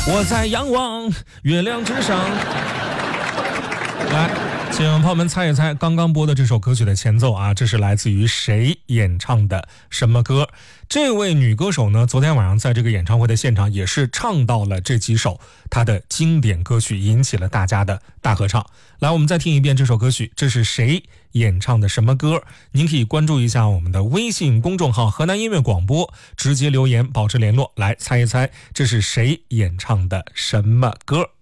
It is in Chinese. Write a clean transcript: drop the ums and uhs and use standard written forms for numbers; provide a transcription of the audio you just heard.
我在仰望月亮之上。来，请朋友们猜一猜刚刚播的这首歌曲的前奏啊，这是来自于谁演唱的什么歌？这位女歌手呢，昨天晚上在这个演唱会的现场也是唱到了这几首她的经典歌曲，引起了大家的大合唱。来，我们再听一遍这首歌曲，这是谁演唱的什么歌？您可以关注一下我们的微信公众号河南音乐广播，直接留言保持联络，来猜一猜这是谁演唱的什么歌。